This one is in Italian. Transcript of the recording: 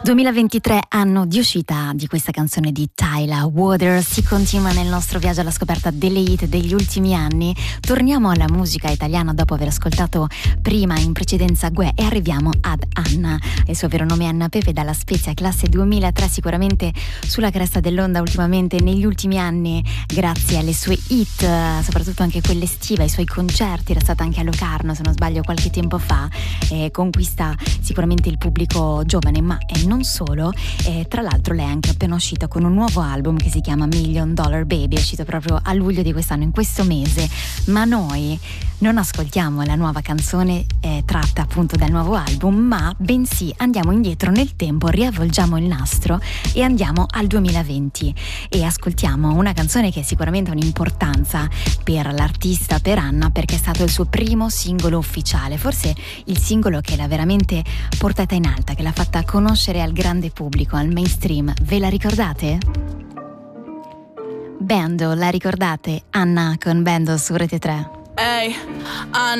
2023, anno di uscita di questa canzone di Tyla Waters. Si continua nel nostro viaggio alla scoperta delle hit degli ultimi anni. Torniamo alla musica italiana dopo aver ascoltato prima in precedenza Guè e arriviamo ad Anna. Il suo vero nome è Anna Pepe, dalla Spezia, classe 2003, sicuramente sulla cresta dell'onda ultimamente negli ultimi anni grazie alle sue hit, soprattutto anche quelle estive, ai suoi concerti. Era stata anche a Locarno, se non sbaglio, qualche tempo fa, conquista sicuramente il pubblico giovane, ma non solo. Tra l'altro lei è anche appena uscita con un nuovo album che si chiama $1 Million Baby, è uscito proprio a luglio di quest'anno, in questo mese. Ma noi non ascoltiamo la nuova canzone tratta appunto dal nuovo album, ma bensì andiamo indietro nel tempo, riavvolgiamo il nastro e andiamo al 2020 e ascoltiamo una canzone che sicuramente ha un'importanza per l'artista, per Anna, perché è stato il suo primo singolo ufficiale, forse il singolo che l'ha veramente portata in alta, che l'ha fatta conoscere al grande pubblico, al mainstream. Ve la ricordate? Bando, la ricordate? Anna con Bando su Rete 3. Ehi, Anna,